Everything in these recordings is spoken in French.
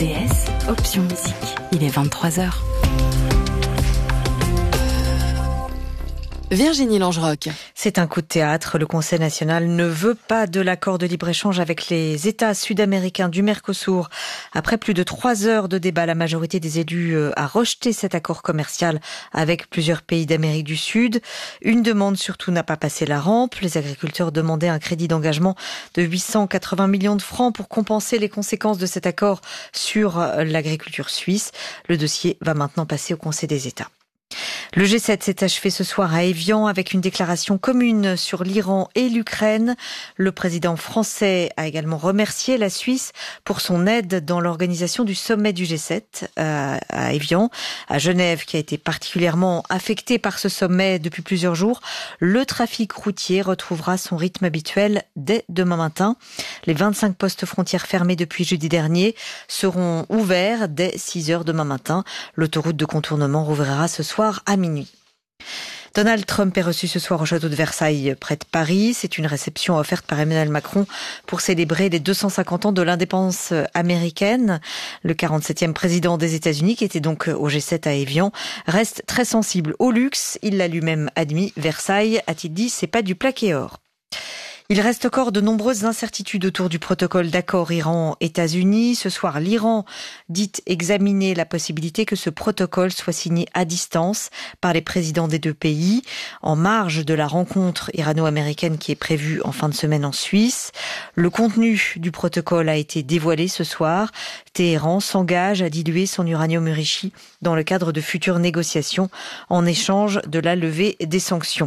RTS, option musique. Il est 23h. Virginie Langerock. C'est un coup de théâtre. Le Conseil national ne veut pas de l'accord de libre-échange avec les États sud-américains du Mercosur. Après plus de 3 heures de débat, la majorité des élus a rejeté cet accord commercial avec plusieurs pays d'Amérique du Sud. Une demande surtout n'a pas passé la rampe. Les agriculteurs demandaient un crédit d'engagement de 880 millions de francs pour compenser les conséquences de cet accord sur l'agriculture suisse. Le dossier va maintenant passer au Conseil des États. Le G7 s'est achevé ce soir à Évian avec une déclaration commune sur l'Iran et l'Ukraine. Le président français a également remercié la Suisse pour son aide dans l'organisation du sommet du G7 à Évian. À Genève, qui a été particulièrement affecté par ce sommet depuis plusieurs jours, le trafic routier retrouvera son rythme habituel dès demain matin. Les 25 postes frontières fermés depuis jeudi dernier seront ouverts dès 6 heures demain matin. L'autoroute de contournement rouvrira ce soir à minuit. Donald Trump est reçu ce soir au château de Versailles, près de Paris. C'est une réception offerte par Emmanuel Macron pour célébrer les 250 ans de l'indépendance américaine. Le 47e président des États-Unis, qui était donc au G7 à Évian, reste très sensible au luxe. Il l'a lui-même admis. Versailles, a-t-il dit, c'est pas du plaqué or. Il reste encore de nombreuses incertitudes autour du protocole d'accord Iran-États-Unis. Ce soir, l'Iran dit examiner la possibilité que ce protocole soit signé à distance par les présidents des deux pays, en marge de la rencontre irano-américaine qui est prévue en fin de semaine en Suisse. Le contenu du protocole a été dévoilé ce soir. Téhéran s'engage à diluer son uranium enrichi dans le cadre de futures négociations en échange de la levée des sanctions.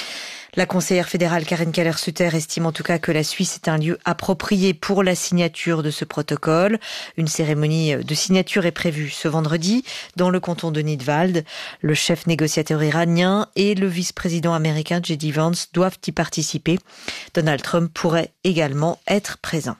La conseillère fédérale Karin Keller-Sutter estime en tout cas que la Suisse est un lieu approprié pour la signature de ce protocole. Une cérémonie de signature est prévue ce vendredi dans le canton de Nidwald. Le chef négociateur iranien et le vice-président américain J.D. Vance doivent y participer. Donald Trump pourrait également être présent.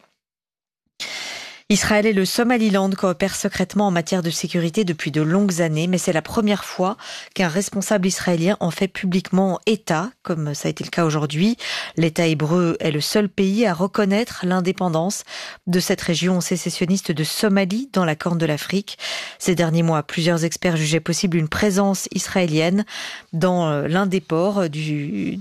Israël et le Somaliland coopèrent secrètement en matière de sécurité depuis de longues années, mais c'est la première fois qu'un responsable israélien en fait publiquement état, comme ça a été le cas aujourd'hui. L'État hébreu est le seul pays à reconnaître l'indépendance de cette région sécessionniste de Somalie dans la Corne de l'Afrique. Ces derniers mois, plusieurs experts jugeaient possible une présence israélienne dans l'un des ports du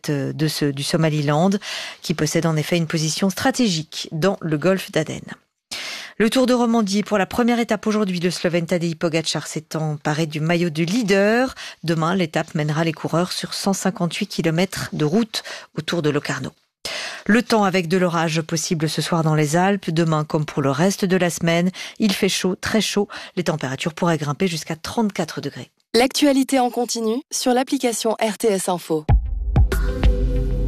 Somaliland, qui possède en effet une position stratégique dans le golfe d'Aden. Le Tour de Romandie, pour la première étape aujourd'hui, le Slovène Tadej Pogačar s'est emparé du maillot de leader. Demain, l'étape mènera les coureurs sur 158 km de route autour de Locarno. Le temps avec de l'orage possible ce soir dans les Alpes. Demain, comme pour le reste de la semaine, il fait chaud, très chaud. Les températures pourraient grimper jusqu'à 34 degrés. L'actualité en continu sur l'application RTS Info.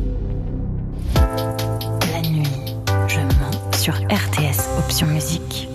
La nuit, je mens sur RTS Option Musique.